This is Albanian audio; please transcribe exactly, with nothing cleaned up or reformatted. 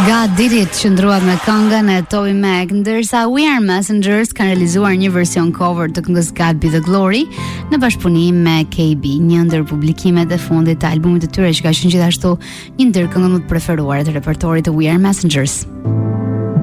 God Did It qëndruat me këngën e Toby Mac, ndërsa We Are Messengers kanë realizuar një version cover të këngës God Be The Glory në bashkëpunim me K B, një ndër publikimet e fundit të albumit të tyre që ka qenë gjithashtu një ndër këngët më të preferuara të repertorit të We Are Messengers.